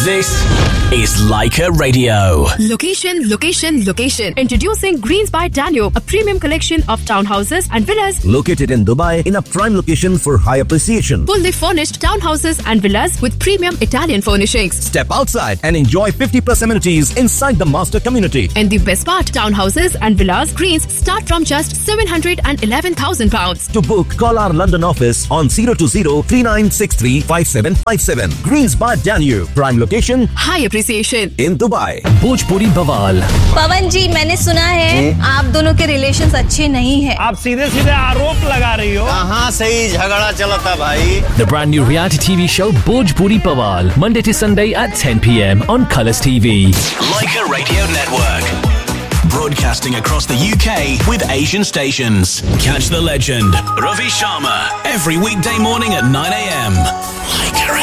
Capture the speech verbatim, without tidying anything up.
This is Leica Radio. Location, location, location. Introducing Greens by Danube, a premium collection of townhouses and villas located in Dubai in a prime location for high appreciation. Fully furnished townhouses and villas with premium Italian furnishings. Step outside and enjoy fifty plus amenities inside the master community. And the best part, townhouses and villas Greens start from just seven hundred eleven thousand pounds. To book, call our London office on zero two zero three nine six three five seven five seven. Greens by Danube, prime location, high appreciation in Dubai. Bhojpuri बवाल। पवन जी, मैंने सुना है आप दोनों के relations अच्छे नहीं हैं। आप सीधे सीधे आरोप लगा रही हो। कहाँ सही झगड़ा चलता भाई। The brand new reality T V show Bhojpuri Bawal, Monday to Sunday at ten p m on Colours T V. Leica Radio Network. Broadcasting across the U K with Asian stations. Catch the legend, Ravi Sharma, every weekday morning at nine a m. Leica